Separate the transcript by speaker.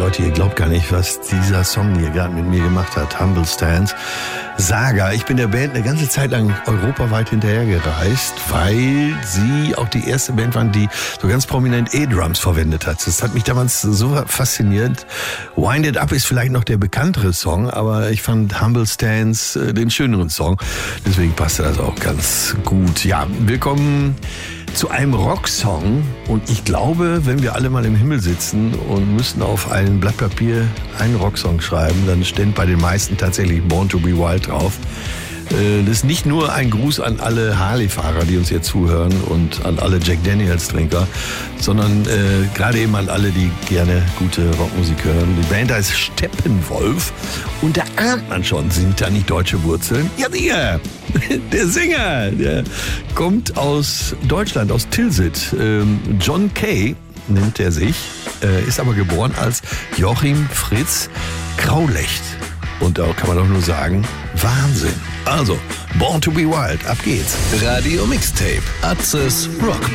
Speaker 1: Leute, ihr glaubt gar nicht, was dieser Song hier gerade mit mir gemacht hat. Humble Stance. Saga. Ich bin der Band eine ganze Zeit lang europaweit hinterhergereist, weil sie auch die erste Band waren, die so ganz prominent E-Drums verwendet hat. Das hat mich damals so fasziniert. Wind It Up ist vielleicht noch der bekanntere Song, aber ich fand Humble Stance den schöneren Song. Deswegen passte das auch ganz gut. Ja, willkommen zu einem Rocksong, und ich glaube, wenn wir alle mal im Himmel sitzen und müssten auf ein Blatt Papier einen Rocksong schreiben, dann steht bei den meisten tatsächlich Born to be Wild drauf. Das ist nicht nur ein Gruß an alle Harley-Fahrer, die uns hier zuhören, und an alle Jack Daniels-Trinker, sondern gerade eben an alle, die gerne gute Rockmusik hören. Die Band heißt Steppenwolf, und da ahnt man schon, sind da nicht deutsche Wurzeln? Ja, der Sänger, der kommt aus Deutschland, aus Tilsit. John Kay nennt er sich, ist aber geboren als Joachim Fritz Graulecht. Und da kann man doch nur sagen, Wahnsinn. Also, Born to be Wild, ab geht's.
Speaker 2: Radio Mixtape, Atzes Rock